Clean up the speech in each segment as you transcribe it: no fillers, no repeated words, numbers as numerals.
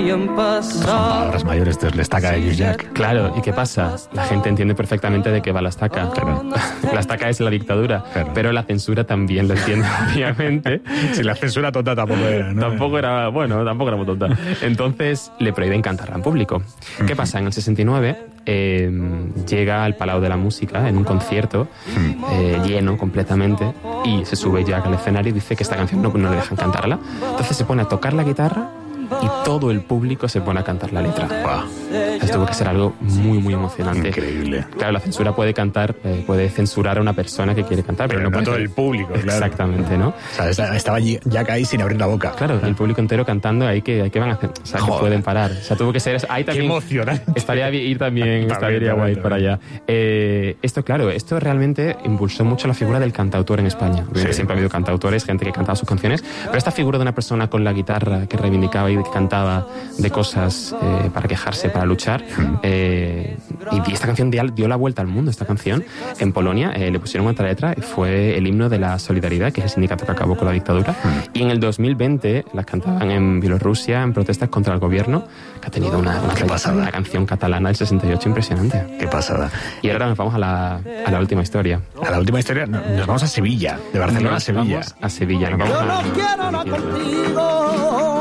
Son palabras mayores, esto es la estaca de Lluís Llach. Claro, ¿y qué pasa? La gente entiende perfectamente de qué va la estaca. Claro. La estaca es la dictadura, Claro. pero la censura también lo entiende, obviamente. Si la censura tonta tampoco era, ¿no? Tampoco era muy tonta. Entonces le prohíben cantarla en público. ¿Qué pasa? En el 69 llega al Palau de la Música en un concierto lleno completamente y se sube Llach al escenario y dice que esta canción no le dejan cantarla. Entonces se pone a tocar la guitarra y todo el público se pone a cantar la letra. Wow. Esto tuvo que ser algo muy, muy emocionante. Increíble. Claro, la censura puede censurar a una persona que quiere cantar, pero no puede todo el público, claro. Exactamente, ¿no? O sea, estaba Llach ahí sin abrir la boca. Claro, el público entero cantando, ahí que van a hacer, o sea, que pueden parar. O sea, tuvo que ser eso. Ahí también Qué emocionante. estaría guay ir para allá. Esto realmente impulsó mucho la figura del cantautor en España. Sí. Siempre ha habido cantautores, gente que cantaba sus canciones, pero esta figura de una persona con la guitarra que reivindicaba y que cantaba de cosas para quejarse, para luchar, y esta canción dio la vuelta al mundo. Esta canción en Polonia le pusieron otra letra y fue el himno de la solidaridad, que es el sindicato que acabó con la dictadura, y en el 2020 las cantaban en Bielorrusia en protestas contra el gobierno, que ha tenido una canción catalana del 68 impresionante. Qué pasada. Y ahora nos vamos a la última historia. A la última historia nos vamos a Sevilla, de Barcelona a Sevilla. Vamos a Sevilla. Nos vamos Yo no quiero nada contigo.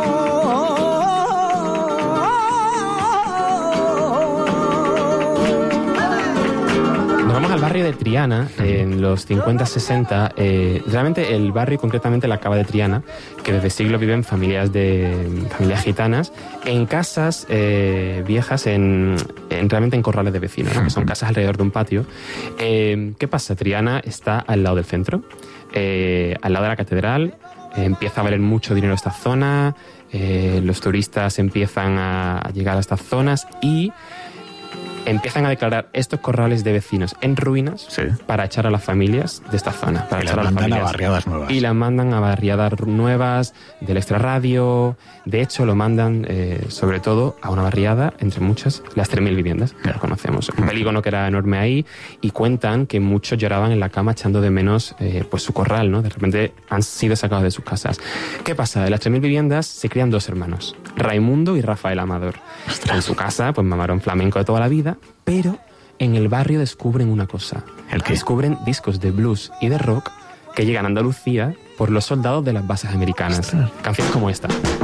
Nos vamos al barrio de Triana, en los 50-60. Realmente el barrio, concretamente la Cava de Triana, que desde siglos viven familias gitanas, en casas viejas, realmente en corrales de vecinos, ¿no? Que son casas alrededor de un patio. ¿Qué pasa? Triana está al lado del centro, al lado de la catedral. Empieza a valer mucho dinero esta zona, los turistas empiezan a llegar a estas zonas y empiezan a declarar estos corrales de vecinos en ruinas, sí, para echar a las familias de esta zona. Para y echar las a las mandan familias. a barriadas nuevas. Y las mandan a barriadas nuevas del extrarradio. De hecho, lo mandan sobre todo a una barriada, entre muchas, las 3.000 viviendas, que las conocemos. Un polígono que era enorme ahí, y cuentan que muchos lloraban en la cama echando de menos pues su corral, ¿no? De repente han sido sacados de sus casas. ¿Qué pasa? De las 3.000 viviendas se crían dos hermanos, Raimundo y Rafael Amador. En su casa, pues mamaron flamenco de toda la vida, pero en el barrio descubren una cosa. ¿El qué? Descubren discos de blues y de rock que llegan a Andalucía por los soldados de las bases americanas. Canciones como esta.